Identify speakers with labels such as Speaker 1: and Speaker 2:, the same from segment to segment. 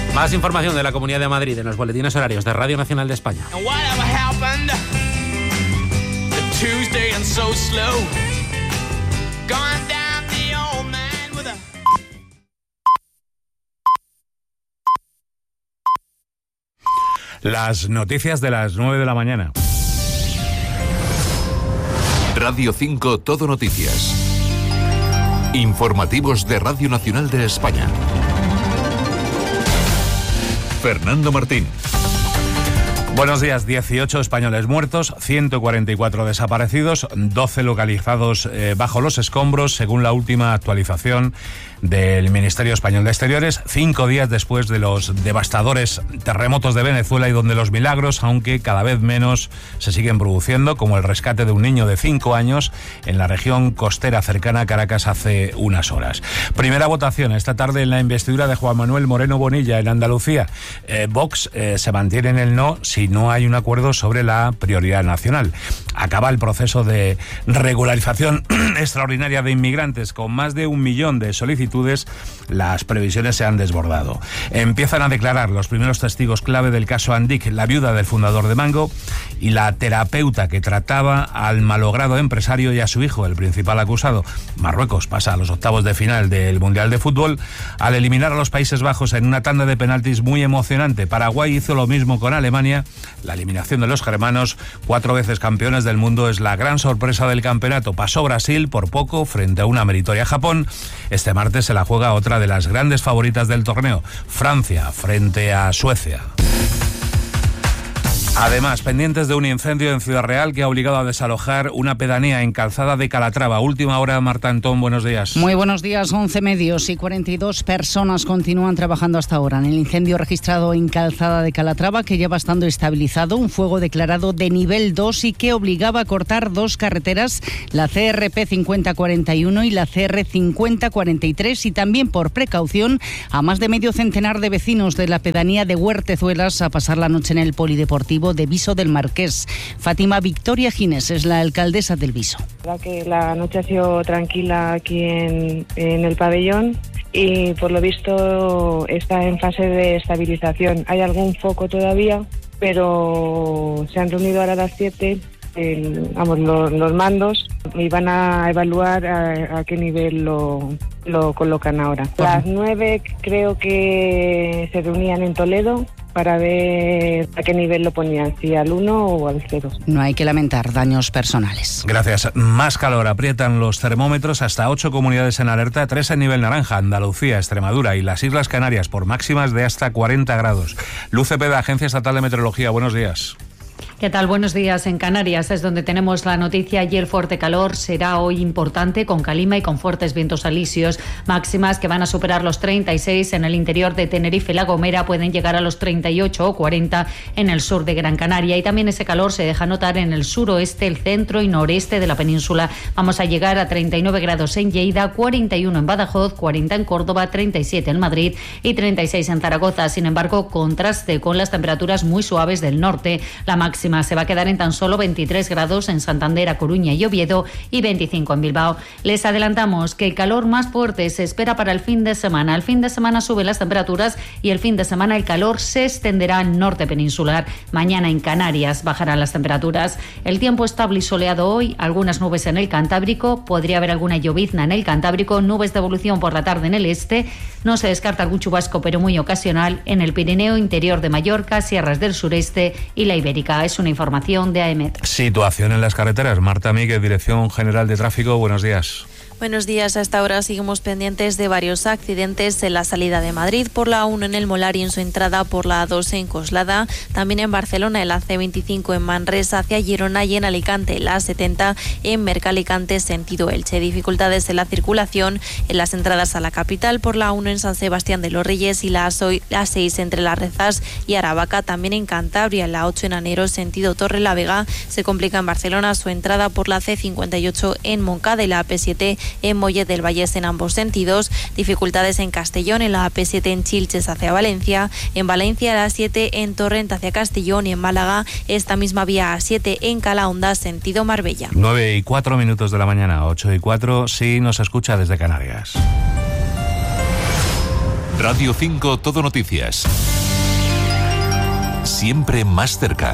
Speaker 1: Más información de la Comunidad de Madrid en los boletines horarios de Radio Nacional de España. Las noticias de las 9 de la mañana.
Speaker 2: Radio 5 Todo Noticias. Informativos de Radio Nacional de España. Fernando Martín.
Speaker 1: Buenos días. 18 españoles muertos, 144 desaparecidos, 12 localizados bajo los escombros, según la última actualización del Ministerio Español de Exteriores, 5 días después de los devastadores terremotos de Venezuela, y donde los milagros, aunque cada vez menos, se siguen produciendo, como el rescate de un niño de 5 años en la región costera cercana a Caracas hace unas horas. Primera votación esta tarde en la investidura de Juan Manuel Moreno Bonilla en Andalucía. Vox se mantiene en el no si no hay un acuerdo sobre la prioridad nacional. Acaba el proceso de regularización extraordinaria de inmigrantes. Con más de 1 millón de solicitudes, las previsiones se han desbordado. Empiezan a declarar los primeros testigos clave del caso Andic, la viuda del fundador de Mango y la terapeuta que trataba al malogrado empresario y a su hijo, el principal acusado. Marruecos pasa a los octavos de final del Mundial de Fútbol al eliminar a los Países Bajos en una tanda de penaltis muy emocionante. Paraguay hizo lo mismo con Alemania. La eliminación de los germanos, 4 veces campeones del mundo, es la gran sorpresa del campeonato. Pasó Brasil por poco frente a una meritoria Japón. Este martes se la juega otra de las grandes favoritas del torneo, Francia frente a Suecia. Además, pendientes de un incendio en Ciudad Real que ha obligado a desalojar una pedanía en Calzada de Calatrava. Última hora, Marta Antón, buenos días.
Speaker 3: Muy buenos días. 11 medios y 42 personas continúan trabajando hasta ahora en el incendio registrado en Calzada de Calatrava, que lleva estando estabilizado, un fuego declarado de nivel 2 y que obligaba a cortar 2 carreteras, la CRP 5041 y la CR 5043, y también, por precaución, a más de medio centenar de vecinos de la pedanía de Huertezuelas a pasar la noche en el polideportivo de Viso del Marqués. Fátima Victoria Gines es la alcaldesa del Viso.
Speaker 4: Que la noche ha sido tranquila aquí en el pabellón y por lo visto está en fase de estabilización. Hay algún foco todavía, pero se han reunido ahora a las 7 los mandos y van a evaluar a qué nivel lo colocan ahora. A las 9 creo que se reunían en Toledo para ver a qué nivel lo ponían, si al 1 o al 0.
Speaker 3: No hay que lamentar daños personales.
Speaker 1: Gracias. Más calor. Aprietan los termómetros. Hasta 8 comunidades en alerta, 3 en nivel naranja: Andalucía, Extremadura y las Islas Canarias, por máximas de hasta 40 grados. Luz Cepeda, Agencia Estatal de Meteorología, buenos días.
Speaker 5: ¿Qué tal? Buenos días. En Canarias es donde tenemos la noticia. Ayer fuerte calor, será hoy importante, con calima y con fuertes vientos alisios. Máximas que van a superar los 36 en el interior de Tenerife y La Gomera, pueden llegar a los 38 o 40 en el sur de Gran Canaria. Y también ese calor se deja notar en el suroeste, el centro y noreste de la península. Vamos a llegar a 39 grados en Lleida, 41 en Badajoz, 40 en Córdoba, 37 en Madrid y 36 en Zaragoza. Sin embargo, contraste con las temperaturas muy suaves del norte. La máxima se va a quedar en tan solo 23 grados en Santander, A Coruña y Oviedo y 25 en Bilbao. Les adelantamos que el calor más fuerte se espera para el fin de semana. El fin de semana suben las temperaturas y el fin de semana el calor se extenderá al norte peninsular. Mañana en Canarias bajarán las temperaturas. El tiempo estable y soleado hoy, algunas nubes en el Cantábrico, podría haber alguna llovizna en el Cantábrico, nubes de evolución por la tarde en el este. No se descarta algún chubasco, pero muy ocasional, en el Pirineo, interior de Mallorca, sierras del sureste y la Ibérica. Es una información de AEMET.
Speaker 1: Situación en las carreteras. Marta Míguez, Dirección General de Tráfico, buenos días.
Speaker 6: Buenos días. Hasta ahora seguimos pendientes de varios accidentes en la salida de Madrid por la A1 en el Molar y en su entrada por la A2 en Coslada. También en Barcelona el AC25 en Manresa hacia Girona y en Alicante la A70 en Mercalicante sentido Elche. Dificultades en la circulación en las entradas a la capital por la A1 en San Sebastián de los Reyes y la A6 entre Las Rezas y Aravaca. También en Cantabria la A8 en Anero sentido Torrelavega. Se complica en Barcelona su entrada por la C58 en Moncada y la AP7 en Mollet del Vallés en ambos sentidos. Dificultades en Castellón en la AP7 en Chilches hacia Valencia. En Valencia la A7 en Torrent hacia Castellón y en Málaga esta misma vía A7 en Calahonda sentido Marbella.
Speaker 1: 9:04 de la mañana, 8:04 si nos escucha desde Canarias.
Speaker 2: Radio 5 Todo Noticias. Siempre más cerca.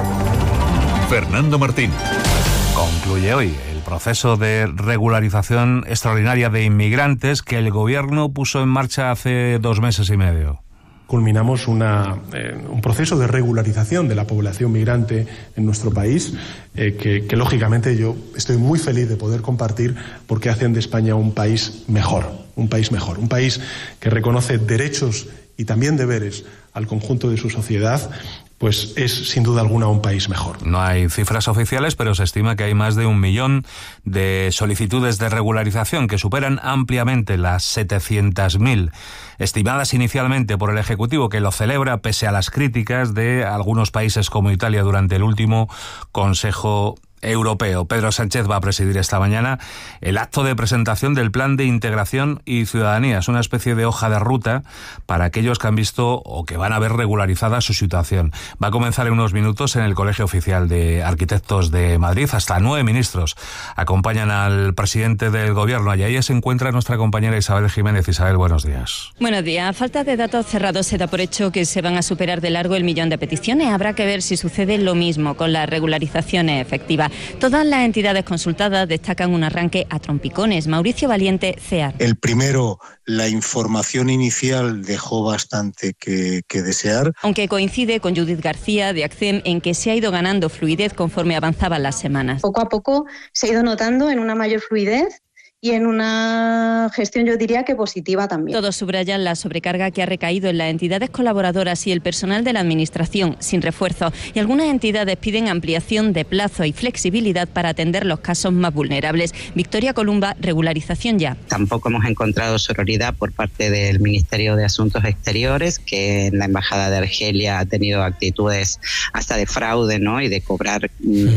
Speaker 2: Fernando Martín.
Speaker 1: Concluye hoy el proceso de regularización extraordinaria de inmigrantes que el gobierno puso en marcha hace 2 meses y medio.
Speaker 7: Culminamos un proceso de regularización de la población migrante en nuestro país, que lógicamente yo estoy muy feliz de poder compartir, porque hacen de España un país mejor, un país que reconoce derechos y también deberes al conjunto de su sociedad. Pues es sin duda alguna un país mejor.
Speaker 1: No hay cifras oficiales, pero se estima que hay más de 1 millón de solicitudes de regularización que superan ampliamente las 700.000, estimadas inicialmente por el Ejecutivo, que lo celebra pese a las críticas de algunos países como Italia durante el último Consejo Europeo. Pedro Sánchez va a presidir esta mañana el acto de presentación del Plan de Integración y Ciudadanía. Es una especie de hoja de ruta para aquellos que han visto o que van a ver regularizada su situación. Va a comenzar en unos minutos en el Colegio Oficial de Arquitectos de Madrid. Hasta 9 ministros acompañan al presidente del Gobierno. Y ahí se encuentra nuestra compañera Isabel Jiménez. Isabel, buenos días.
Speaker 8: Buenos días. A falta de datos cerrados, se da por hecho que se van a superar de largo el 1 millón de peticiones. Habrá que ver si sucede lo mismo con las regularizaciones efectivas. Todas las entidades consultadas destacan un arranque a trompicones. Mauricio Valiente, CEAR.
Speaker 9: El primero, la información inicial dejó bastante que desear.
Speaker 8: Aunque coincide con Judith García de ACCEM en que se ha ido ganando fluidez conforme avanzaban las semanas.
Speaker 10: Poco a poco se ha ido notando en una mayor fluidez y en una gestión, yo diría que positiva también.
Speaker 8: Todos subrayan la sobrecarga que ha recaído en las entidades colaboradoras y el personal de la Administración, sin refuerzo. Y algunas entidades piden ampliación de plazo y flexibilidad para atender los casos más vulnerables. Victoria Columba, regularización ya.
Speaker 11: Tampoco hemos encontrado sororidad por parte del Ministerio de Asuntos Exteriores, que en la Embajada de Argelia ha tenido actitudes hasta de fraude, ¿no? Y de cobrar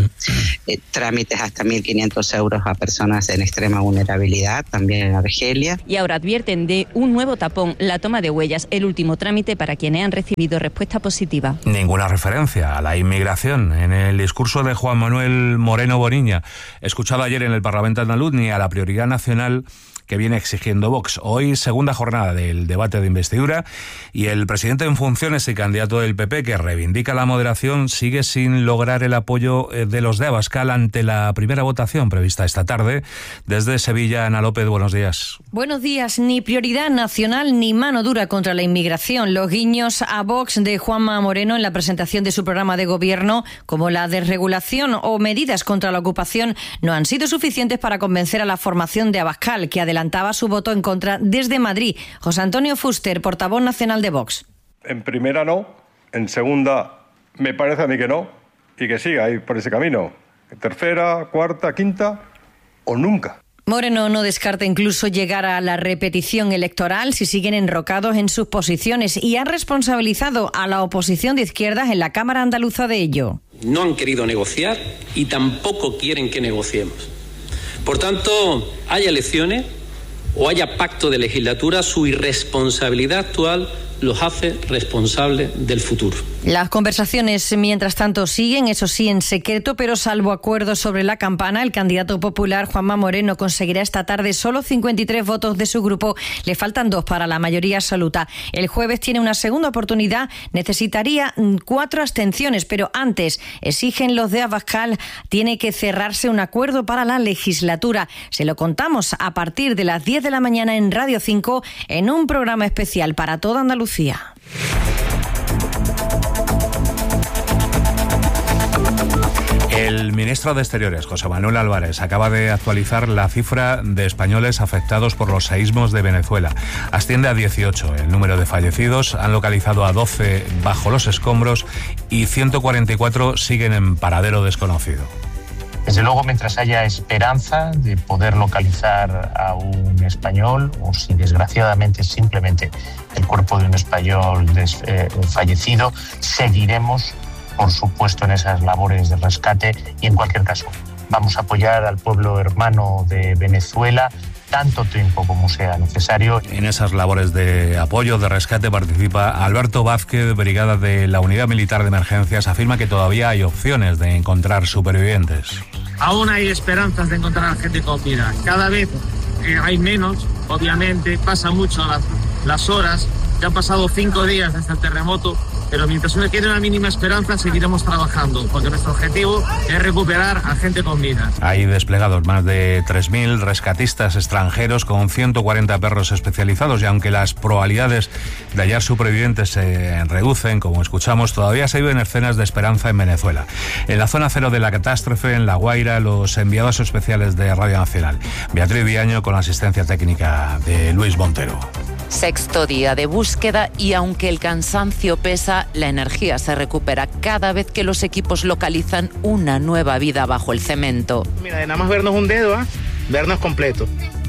Speaker 11: trámites hasta 1.500 euros a personas en extrema vulnerabilidad, también en Argelia.
Speaker 8: Y ahora advierten de un nuevo tapón, la toma de huellas, el último trámite para quienes han recibido respuesta positiva.
Speaker 1: Ninguna referencia a la inmigración en el discurso de Juan Manuel Moreno Boniña, escuchado ayer en el Parlamento andaluz, ni a la prioridad nacional que viene exigiendo Vox. Hoy, segunda jornada del debate de investidura, y el presidente en funciones y candidato del PP, que reivindica la moderación, sigue sin lograr el apoyo de los de Abascal ante la primera votación prevista esta tarde. Desde Sevilla, Ana López, buenos días.
Speaker 12: Buenos días. Ni prioridad nacional ni mano dura contra la inmigración. Los guiños a Vox de Juanma Moreno en la presentación de su programa de gobierno, como la desregulación o medidas contra la ocupación, no han sido suficientes para convencer a la formación de Abascal, que adelantaba su voto en contra desde Madrid. José Antonio Fuster, portavoz nacional de Vox.
Speaker 13: En primera no, en segunda me parece a mí que no, y que siga ahí por ese camino. En tercera, cuarta, quinta o nunca.
Speaker 12: Moreno no descarta incluso llegar a la repetición electoral si siguen enrocados en sus posiciones, y ha responsabilizado a la oposición de izquierdas en la Cámara Andaluza de ello.
Speaker 14: No han querido negociar y tampoco quieren que negociemos. Por tanto, haya elecciones o haya pacto de legislatura, su irresponsabilidad actual los hace responsables del futuro.
Speaker 12: Las conversaciones, mientras tanto, siguen, eso sí, en secreto, pero salvo acuerdos sobre la campana, el candidato popular Juanma Moreno conseguirá esta tarde solo 53 votos de su grupo. Le faltan 2 para la mayoría absoluta. El jueves tiene una segunda oportunidad, necesitaría 4 abstenciones, pero antes, exigen los de Abascal, tiene que cerrarse un acuerdo para la legislatura. Se lo contamos a partir de las 10 de la mañana en Radio 5, en un programa especial para toda Andalucía.
Speaker 1: El ministro de Exteriores, José Manuel Álvarez, acaba de actualizar la cifra de españoles afectados por los seísmos de Venezuela. Asciende a 18 el número de fallecidos, han localizado a 12 bajo los escombros y 144 siguen en paradero desconocido.
Speaker 15: Desde luego, mientras haya esperanza de poder localizar a un español, o si desgraciadamente simplemente el cuerpo de un español fallecido, seguiremos, por supuesto, en esas labores de rescate, y en cualquier caso vamos a apoyar al pueblo hermano de Venezuela tanto tiempo como sea necesario.
Speaker 1: En esas labores de apoyo, de rescate, participa Alberto Vázquez, brigada de la Unidad Militar de Emergencias. Afirma que todavía hay opciones de encontrar supervivientes.
Speaker 16: Aún hay esperanzas de encontrar a gente con vida. Cada vez hay menos, obviamente, pasa mucho las horas, Ya han pasado 5 días desde el terremoto, pero mientras uno tiene una mínima esperanza, seguiremos trabajando, porque nuestro objetivo es recuperar a gente con vida.
Speaker 1: Hay desplegados más de 3.000 rescatistas extranjeros con 140 perros especializados, y aunque las probabilidades de hallar supervivientes se reducen, como escuchamos, todavía se viven escenas de esperanza en Venezuela. En la zona cero de la catástrofe, en La Guaira, los enviados especiales de Radio Nacional. Beatriz Viaño con la asistencia técnica de Luis Montero.
Speaker 17: Sexto día de búsqueda y aunque el cansancio pesa, la energía se recupera cada vez que los equipos localizan una nueva vida bajo el cemento.
Speaker 16: Mira, de nada más vernos un dedo, vernos completo.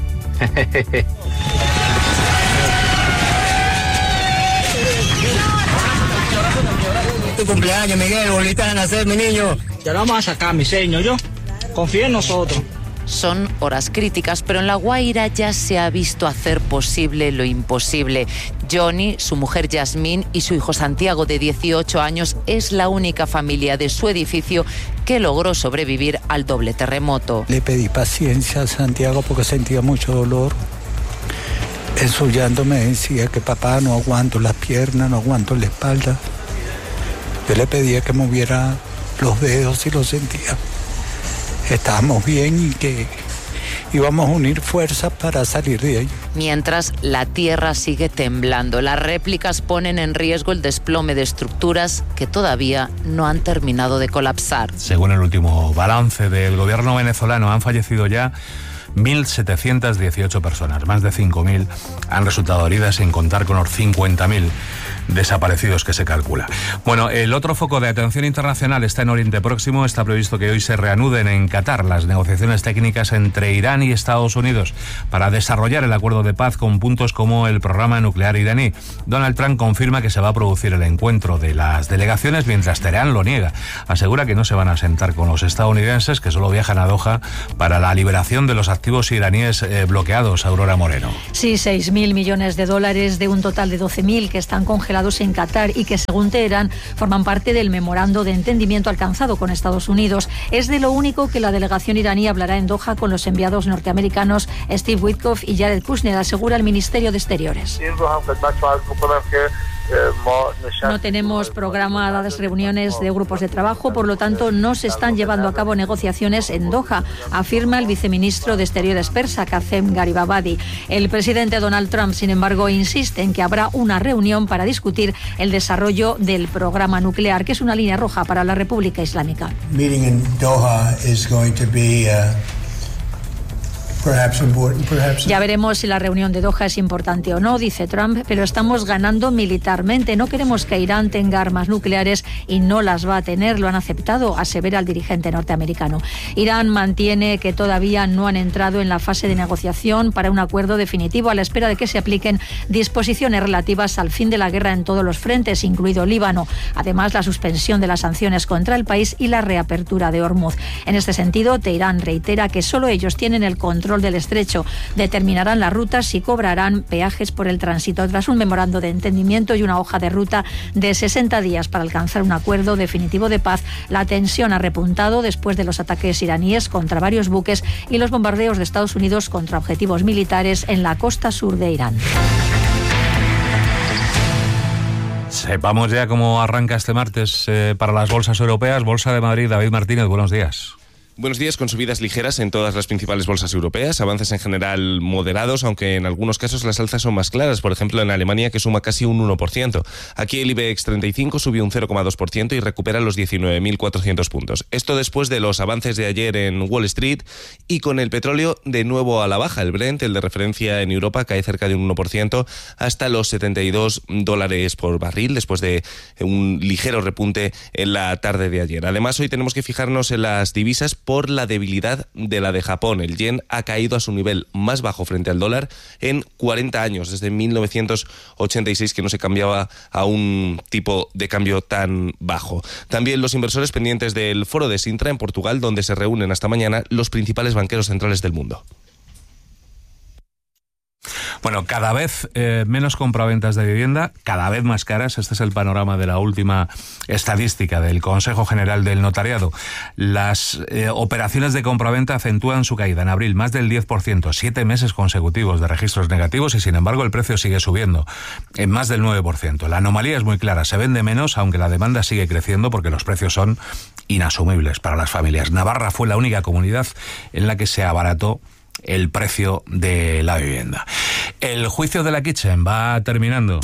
Speaker 18: Tu cumpleaños, Miguel, bolita de nacer, mi niño.
Speaker 16: Ya lo vamos a sacar, mi señor, yo. Confía en nosotros.
Speaker 17: Son horas críticas, pero en La Guaira ya se ha visto hacer posible lo imposible. Johnny, su mujer Yasmín y su hijo Santiago, de 18 años, es la única familia de su edificio que logró sobrevivir al doble terremoto.
Speaker 19: Le pedí paciencia a Santiago porque sentía mucho dolor. En su llanto me decía que papá, no aguanto las piernas, no aguanto la espalda. Yo le pedía que moviera los dedos y lo sentía. Estábamos bien y que íbamos a unir fuerzas para salir de ahí.
Speaker 17: Mientras, la tierra sigue temblando. Las réplicas ponen en riesgo el desplome de estructuras que todavía no han terminado de colapsar.
Speaker 1: Según el último balance del gobierno venezolano, han fallecido ya 1.718 personas. Más de 5.000 han resultado heridas, sin contar con los 50.000 desaparecidos que se calcula. Bueno, el otro foco de atención internacional está en Oriente Próximo. Está previsto que hoy se reanuden en Qatar las negociaciones técnicas entre Irán y Estados Unidos para desarrollar el acuerdo de paz con puntos como el programa nuclear iraní. Donald Trump confirma que se va a producir el encuentro de las delegaciones, mientras Teherán lo niega. Asegura que no se van a sentar con los estadounidenses, que solo viajan a Doha para la liberación de los activos iraníes bloqueados. Aurora Moreno.
Speaker 20: Sí, 6.000 millones de dólares de un total de 12.000 que están congelados en Qatar y que, según Teherán, forman parte del memorando de entendimiento alcanzado con Estados Unidos. Es de lo único que la delegación iraní hablará en Doha con los enviados norteamericanos Steve Witkoff y Jared Kushner, asegura el Ministerio de Exteriores. No tenemos programadas reuniones de grupos de trabajo, por lo tanto no se están llevando a cabo negociaciones en Doha, afirma el viceministro de Exteriores persa, Kazem Garibabadi. El presidente Donald Trump, sin embargo, insiste en que habrá una reunión para discutir el desarrollo del programa nuclear, que es una línea roja para la República Islámica. Ya veremos si la reunión de Doha es importante o no, dice Trump, pero estamos ganando militarmente. No queremos que Irán tenga armas nucleares y no las va a tener, lo han aceptado, asevera el dirigente norteamericano. Irán mantiene que todavía no han entrado en la fase de negociación para un acuerdo definitivo, a la espera de que se apliquen disposiciones relativas al fin de la guerra en todos los frentes, incluido Líbano. Además, la suspensión de las sanciones contra el país y la reapertura de Hormuz. En este sentido, Teherán reitera que solo ellos tienen el control del estrecho, determinarán las rutas y cobrarán peajes por el tránsito, tras un memorando de entendimiento y una hoja de ruta de 60 días para alcanzar un acuerdo definitivo de paz. La tensión ha repuntado después de los ataques iraníes contra varios buques y los bombardeos de Estados Unidos contra objetivos militares en la costa sur de Irán.
Speaker 1: Sepamos ya cómo arranca este martes para las bolsas europeas. Bolsa de Madrid, David Martínez, buenos días.
Speaker 21: Buenos días, con subidas ligeras en todas las principales bolsas europeas, avances en general moderados, aunque en algunos casos las alzas son más claras, por ejemplo en Alemania, que suma casi un 1%. Aquí el IBEX 35 subió un 0,2% y recupera los 19.400 puntos. Esto después de los avances de ayer en Wall Street y con el petróleo de nuevo a la baja. El Brent, el de referencia en Europa, cae cerca de un 1% hasta los $72 por barril, después de un ligero repunte en la tarde de ayer. Además, hoy tenemos que fijarnos en las divisas por la debilidad de la de Japón. El yen ha caído a su nivel más bajo frente al dólar en 40 años, desde 1986, que no se cambiaba a un tipo de cambio tan bajo. También los inversores pendientes del foro de Sintra en Portugal, donde se reúnen hasta mañana los principales banqueros centrales del mundo.
Speaker 1: Bueno, cada vez menos compraventas de vivienda, cada vez más caras. Este es el panorama de la última estadística del Consejo General del Notariado. Las operaciones de compraventa acentúan su caída. En abril, más del 10%, 7 meses consecutivos de registros negativos y, sin embargo, el precio sigue subiendo en más del 9%. La anomalía es muy clara. Se vende menos, aunque la demanda sigue creciendo porque los precios son inasumibles para las familias. Navarra fue la única comunidad en la que se abarató el precio de la vivienda. El juicio de la Kitchen va terminando.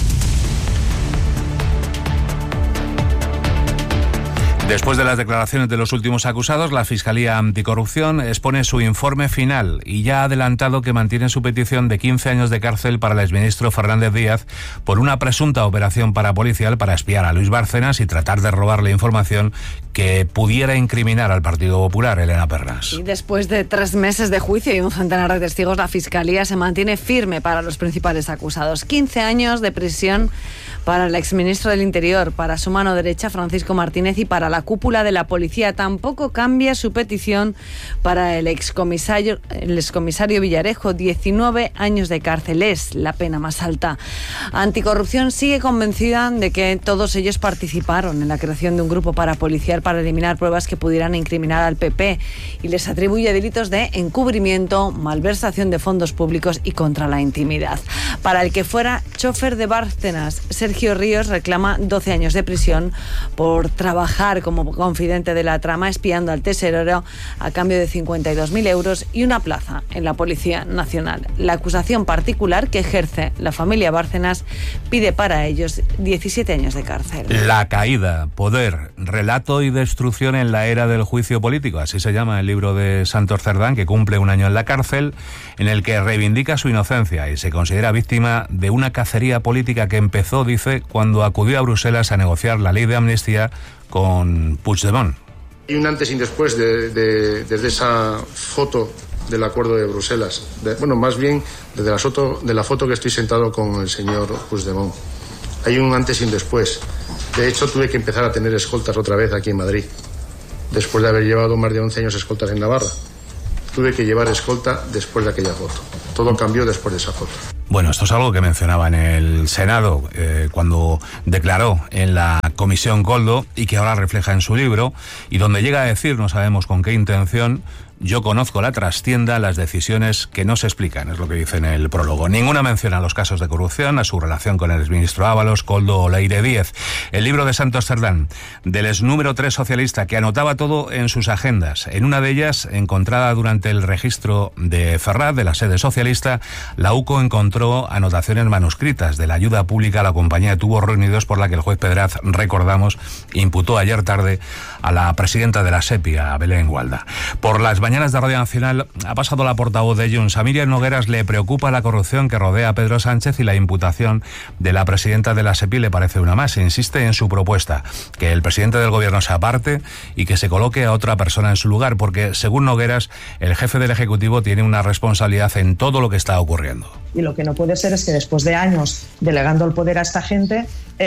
Speaker 1: Después de las declaraciones de los últimos acusados, la Fiscalía Anticorrupción expone su informe final y ya ha adelantado que mantiene su petición de 15 años de cárcel para el exministro Fernández Díaz por una presunta operación parapolicial para espiar a Luis Bárcenas y tratar de robarle información que pudiera incriminar al Partido Popular. Elena Pernas.
Speaker 4: Y después de 3 meses de juicio y un centenar de testigos, la Fiscalía se mantiene firme para los principales acusados. 15 años de prisión para el exministro del Interior, para su mano derecha, Francisco Martínez, y para la cúpula de la policía. Tampoco cambia su petición para el excomisario Villarejo. 19 años de cárcel es la pena más alta. Anticorrupción sigue convencida de que todos ellos participaron en la creación de un grupo parapolicial para eliminar pruebas que pudieran incriminar al PP y les atribuye delitos de encubrimiento, malversación de fondos públicos y contra la intimidad. Para el que fuera chofer de Bárcenas, Sergio Ríos reclama 12 años de prisión por trabajar como confidente de la trama, espiando al tesorero a cambio de 52.000 euros y una plaza en la Policía Nacional. La acusación particular que ejerce la familia Bárcenas pide para ellos 17 años de cárcel.
Speaker 1: La caída, poder, relato y destrucción en la era del juicio político. Así se llama el libro de Santos Cerdán, que cumple 1 año en la cárcel, en el que reivindica su inocencia y se considera víctima de una cacería política que empezó, dice, cuando acudió a Bruselas a negociar la ley de amnistía con Puigdemont.
Speaker 22: Hay un antes y un después desde esa foto del acuerdo de Bruselas. Más bien desde la foto que estoy sentado con el señor Puigdemont. Hay un antes y un después. De hecho, tuve que empezar a tener escoltas otra vez aquí en Madrid, después de haber llevado más de 11 años escoltas en Navarra. Tuve que llevar escolta después de aquella foto. Todo cambió después de esa foto.
Speaker 1: Bueno, esto es algo que mencionaba en el Senado cuando declaró en la Comisión Koldo y que ahora refleja en su libro, y donde llega a decir, no sabemos con qué intención: yo conozco la trastienda, las decisiones que no se explican, es lo que dice en el prólogo. Ninguna mención a los casos de corrupción, a su relación con el exministro Ábalos, Koldo o Leire Díez. El libro de Santos Cerdán, del ex número 3 socialista, que anotaba todo en sus agendas. En una de ellas, encontrada durante el registro de Ferraz, de la sede socialista, la UCO encontró anotaciones manuscritas de la ayuda pública a la compañía de tubos reunidos por la que el juez Pedraz, recordamos, imputó ayer tarde a la presidenta de la SEPI, a Belén Gualda. Por las mañanas de Radio Nacional ha pasado la portavoz de Junts. A Míriam Nogueras le preocupa la corrupción que rodea a Pedro Sánchez y la imputación de la presidenta de la SEPI le parece una más. Insiste en su propuesta, que el presidente del gobierno se aparte y que se coloque a otra persona en su lugar, porque, según Nogueras, el jefe del Ejecutivo tiene una responsabilidad en todo lo que está ocurriendo.
Speaker 23: Y lo que no puede ser es que después de años delegando el poder a esta gente,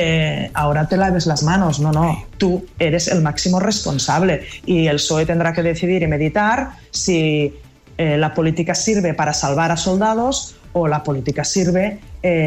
Speaker 23: ahora te laves las manos. No, tú eres el máximo responsable y el PSOE tendrá que decidir y meditar si la política sirve para salvar a soldados o la política sirve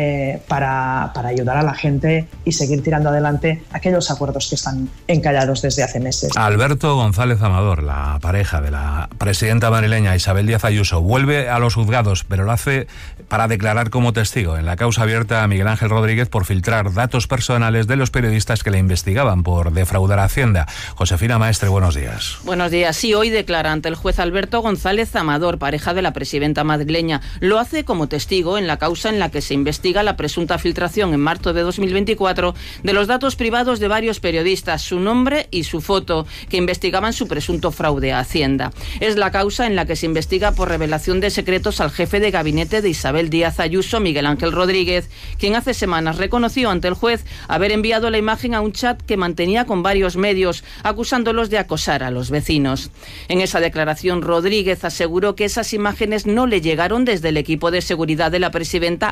Speaker 23: para ayudar a la gente y seguir tirando adelante aquellos acuerdos que están encallados desde hace meses.
Speaker 1: Alberto González Amador, la pareja de la presidenta madrileña Isabel Díaz Ayuso, vuelve a los juzgados, pero lo hace para declarar como testigo en la causa abierta a Miguel Ángel Rodríguez por filtrar datos personales de los periodistas que le investigaban por defraudar a Hacienda. Josefina Maestre, buenos días.
Speaker 24: Buenos días. Sí, hoy declara ante el juez Alberto González Amador, pareja de la presidenta madrileña. Lo hace como testigo en la causa en la que se investiga la presunta filtración en marzo de 2024 de los datos privados de varios periodistas, su nombre y su foto, que investigaban su presunto fraude a Hacienda. Es la causa en la que se investiga por revelación de secretos al jefe de gabinete de Isabel Díaz Ayuso, Miguel Ángel Rodríguez, quien hace semanas reconoció ante el juez haber enviado la imagen a un chat que mantenía con varios medios, acusándolos de acosar a los vecinos. En esa declaración, Rodríguez aseguró que esas imágenes no le llegaron desde el equipo de seguridad de la presidenta o de la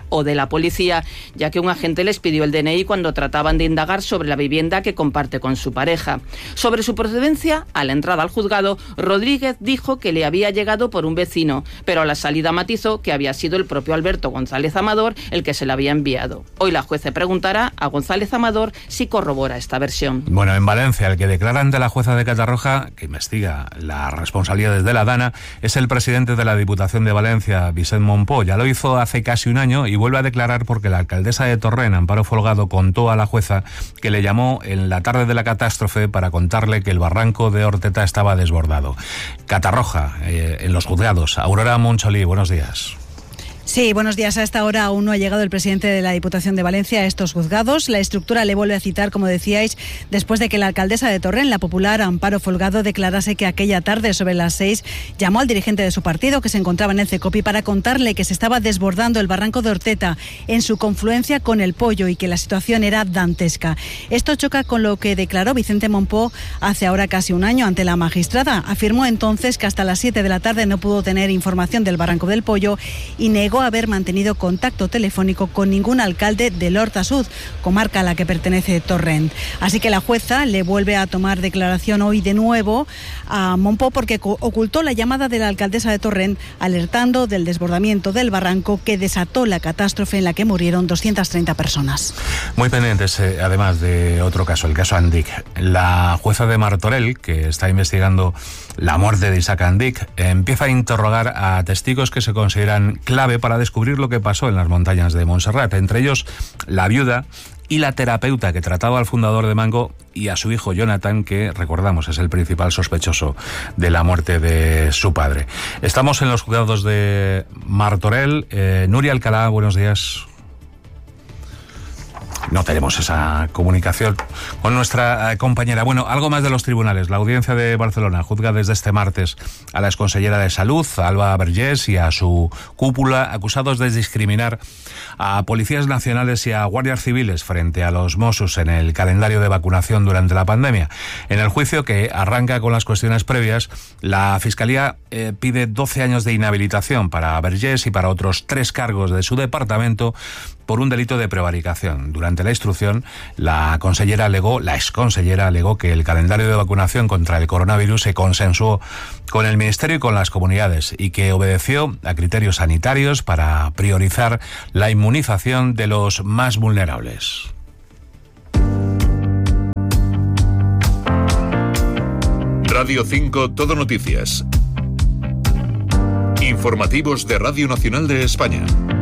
Speaker 24: la policía, ya que un agente les pidió el DNI cuando trataban de indagar sobre la vivienda que comparte con su pareja. Sobre su procedencia, a la entrada al juzgado, Rodríguez dijo que le había llegado por un vecino, pero a la salida matizó que había sido el propio Alberto González Amador el que se la había enviado. Hoy la jueza preguntará a González Amador si corrobora esta versión.
Speaker 1: Bueno, en Valencia, el que declara ante la jueza de Catarroja, que investiga las responsabilidades de la Dana, es el presidente de la Diputación de Valencia, Vicent Monpó. Ya lo hizo hace casi un año y vuelve a declarar porque la alcaldesa de Torrent, Amparo Folgado, contó a la jueza que le llamó en la tarde de la catástrofe para contarle que el barranco de Orteta estaba desbordado. Catarroja, en los juzgados. Aurora Moncholí, buenos días.
Speaker 2: Sí, buenos días. A esta hora aún no ha llegado el presidente de la Diputación de Valencia a estos juzgados. La estructura le vuelve a citar, como decíais, después de que la alcaldesa de Torrent, la popular Amparo Folgado, declarase que aquella tarde sobre las 6 llamó al dirigente de su partido, que se encontraba en el CECOPI, para contarle que se estaba desbordando el barranco de Orteta en su confluencia con el Pollo y que la situación era dantesca. Esto choca con lo que declaró Vicente Monpó hace ahora casi un año ante la magistrada. Afirmó entonces que hasta las 7 de la tarde no pudo tener información del barranco del Pollo y negó haber mantenido contacto telefónico con ningún alcalde del Horta Sud, comarca a la que pertenece Torrent. Así que la jueza le vuelve a tomar declaración hoy de nuevo a Monpó porque ocultó la llamada de la alcaldesa de Torrent alertando del desbordamiento del barranco que desató la catástrofe en la que murieron 230 personas.
Speaker 1: Muy pendientes, además de otro caso, el caso Andic. La jueza de Martorell, que está investigando la muerte de Isaac Andic, empieza a interrogar a testigos que se consideran clave para descubrir lo que pasó en las montañas de Montserrat, entre ellos la viuda y la terapeuta que trataba al fundador de Mango y a su hijo Jonathan, que, recordamos, es el principal sospechoso de la muerte de su padre. Estamos en los juzgados de Martorell. Nuria Alcalá, buenos días. No tenemos esa comunicación con nuestra compañera. Bueno, algo más de los tribunales. La Audiencia de Barcelona juzga desde este martes a la exconsellera de Salud, Alba Vergés, y a su cúpula, acusados de discriminar a policías nacionales y a guardias civiles frente a los Mossos en el calendario de vacunación durante la pandemia. En el juicio, que arranca con las cuestiones previas, la Fiscalía pide 12 años de inhabilitación para Vergés y para otros 3 cargos de su departamento por un delito de prevaricación. Durante la instrucción, la exconsellera alegó que el calendario de vacunación contra el coronavirus se consensuó con el Ministerio y con las comunidades y que obedeció a criterios sanitarios para priorizar la inmunización de los más vulnerables.
Speaker 3: Radio 5 Todo Noticias. Informativos de Radio Nacional de España.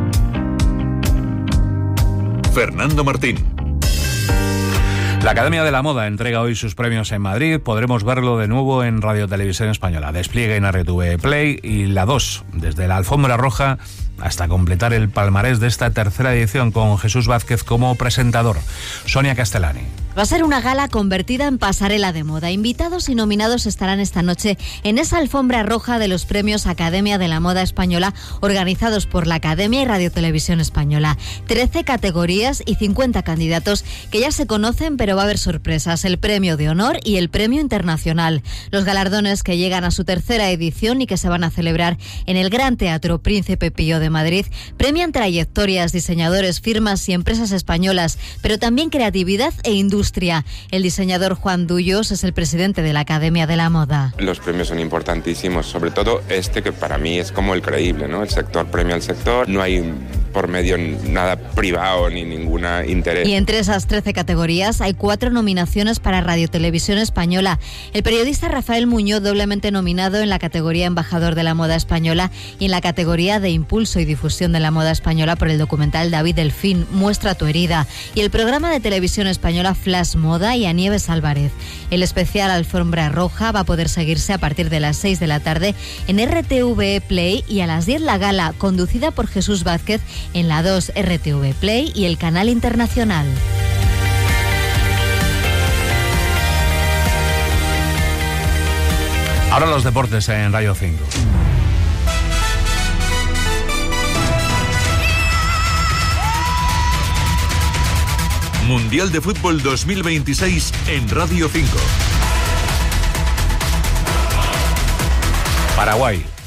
Speaker 3: Fernando Martín.
Speaker 1: La Academia de la Moda entrega hoy sus premios en Madrid. Podremos verlo de nuevo en Radio Televisión Española. Despliegue en RTV Play y La 2, desde la alfombra roja hasta completar el palmarés de esta tercera edición con Jesús Vázquez como presentador. Sonia Castellani.
Speaker 5: Va a ser una gala convertida en pasarela de moda. Invitados y nominados estarán esta noche en esa alfombra roja de los premios Academia de la Moda Española, organizados por la Academia y Radio Televisión Española. 13 categorías y 50 candidatos que ya se conocen, pero va a haber sorpresas. El premio de honor y el premio internacional. Los galardones que llegan a su tercera edición y que se van a celebrar en el Gran Teatro Príncipe Pío de Madrid premian trayectorias, diseñadores, firmas y empresas españolas, pero también creatividad e industria. El diseñador Juan Dullos es el presidente de la Academia de la Moda.
Speaker 6: Los premios son importantísimos, sobre todo este que para mí es como el creíble, ¿no? El sector premia al sector, no hay por medio nada privado ni ningún interés.
Speaker 5: Y entre esas 13 categorías hay 4 nominaciones para Radio Televisión Española. El periodista Rafael Muñoz, doblemente nominado en la categoría Embajador de la Moda Española y en la categoría de Impulso y Difusión de la Moda Española por el documental David Delfín, Muestra tu herida, y el programa de televisión española Flash Moda y a Nieves Álvarez. El especial Alfombra Roja va a poder seguirse a partir de las 6 de la tarde en RTV Play y a las 10 la gala, conducida por Jesús Vázquez en la 2 RTV Play y el canal internacional.
Speaker 1: Ahora los deportes en Radio 5.
Speaker 3: Mundial de Fútbol 2026 en Radio 5.
Speaker 1: Paraguay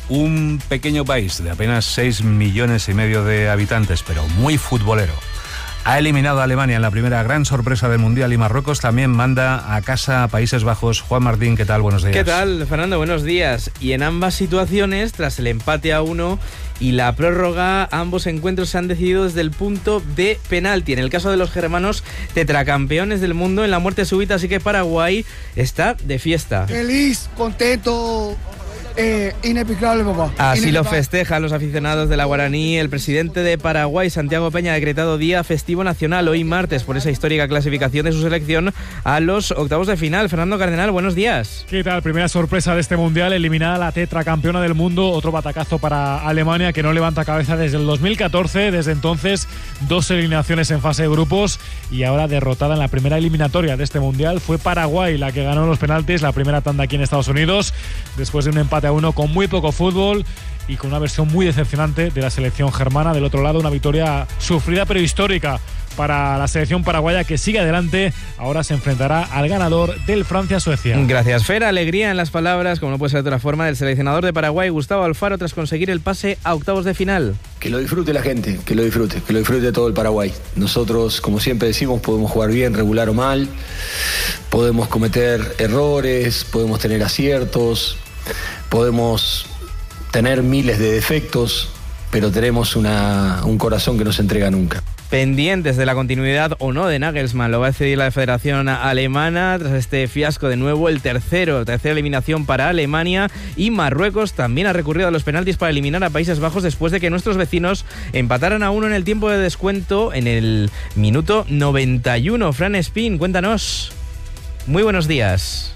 Speaker 1: un pequeño país de apenas 6,5 millones de habitantes, pero muy futbolero, ha eliminado a Alemania en la primera gran sorpresa del Mundial y Marruecos también manda a casa a Países Bajos. Juan Martín, ¿qué tal? Buenos días.
Speaker 7: ¿Qué tal, Fernando? Buenos días. Y en ambas situaciones, tras el empate a 1 y la prórroga, ambos encuentros se han decidido desde el punto de penalti. En el caso de los germanos, tetracampeones del mundo en la muerte súbita, así que Paraguay está de fiesta.
Speaker 9: Feliz, contento. Inexplicable, papá.
Speaker 7: Así lo festejan los aficionados de la Guaraní. El presidente de Paraguay, Santiago Peña, ha decretado día festivo nacional hoy martes por esa histórica clasificación de su selección a los octavos de final. Fernando Cardenal, buenos días.
Speaker 10: ¿Qué tal? Primera sorpresa de este mundial, eliminada la tetracampeona del mundo. Otro batacazo para Alemania, que no levanta cabeza desde el 2014. Desde entonces, 2 eliminaciones en fase de grupos y ahora derrotada en la primera eliminatoria de este mundial. Fue Paraguay la que ganó los penaltis, la primera tanda aquí en Estados Unidos, después de un empate a 1 con muy poco fútbol y con una versión muy decepcionante de la selección germana. Del otro lado, una victoria sufrida pero histórica para la selección paraguaya, que sigue adelante. Ahora se enfrentará al ganador del Francia-Suecia.
Speaker 7: Gracias, Fer. Alegría en las palabras, como no puede ser de otra forma, del seleccionador de Paraguay, Gustavo Alfaro, tras conseguir el pase a octavos de final.
Speaker 11: Que lo disfrute la gente, que lo disfrute todo el Paraguay. Nosotros, como siempre decimos, podemos jugar bien, regular o mal, podemos cometer errores, podemos tener aciertos, podemos tener miles de defectos, pero tenemos un corazón que no se entrega nunca.
Speaker 7: Pendientes de la continuidad o no de Nagelsmann, lo va a decidir la Federación Alemana tras este fiasco. De nuevo, tercera eliminación para Alemania, y Marruecos también ha recurrido a los penaltis para eliminar a Países Bajos después de que nuestros vecinos empataran a 1 en el tiempo de descuento en el minuto 91. Fran Espín, cuéntanos. Muy buenos días.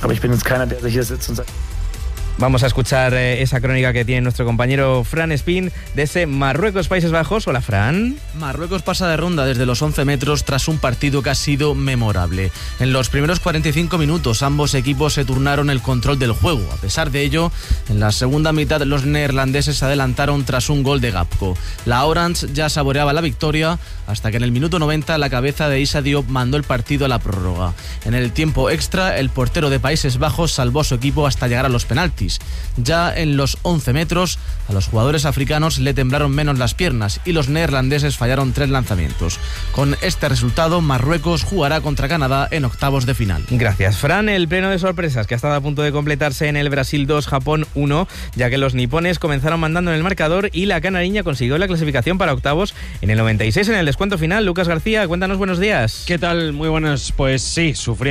Speaker 7: Vamos a escuchar esa crónica que tiene nuestro compañero Fran Espín de ese Marruecos-Países Bajos. Hola, Fran.
Speaker 25: Marruecos pasa de ronda desde los 11 metros tras un partido que ha sido memorable. En los primeros 45 minutos ambos equipos se turnaron el control del juego. A pesar de ello, en la segunda mitad los neerlandeses se adelantaron tras un gol de Gapco. La Orange ya saboreaba la victoria hasta que en el minuto 90 la cabeza de Issa Diop mandó el partido a la prórroga. En el tiempo extra, el portero de Países Bajos salvó a su equipo hasta llegar a los penaltis. Ya en los 11 metros, a los jugadores africanos le temblaron menos las piernas y los neerlandeses fallaron 3 lanzamientos. Con este resultado, Marruecos jugará contra Canadá en octavos de final.
Speaker 7: Gracias, Fran. El pleno de sorpresas que ha estado a punto de completarse en el Brasil 2, Japón 1, ya que los nipones comenzaron mandando en el marcador y la canariña consiguió la clasificación para octavos en el 96 en el descuento final. Lucas García, cuéntanos, buenos días.
Speaker 26: ¿Qué tal? Muy buenos. Pues sí, sufriendo